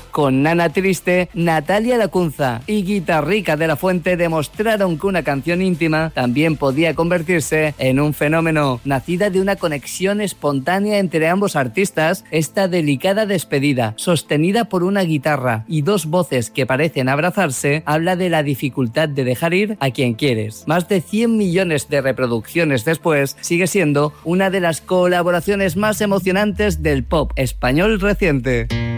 Con Nana Triste, Natalia Lacunza y Guitarrica de la Fuente demostraron que una canción íntima también podía convertirse en un fenómeno. Nacida de una conexión espontánea entre ambos artistas, esta delicada despedida, sostenida por una guitarra y dos voces que parecen abrazarse, habla de la dificultad de dejar ir a quien quieres. Más de 100 millones de reproducciones después, sigue siendo una de las colaboraciones más emocionantes del pop español reciente.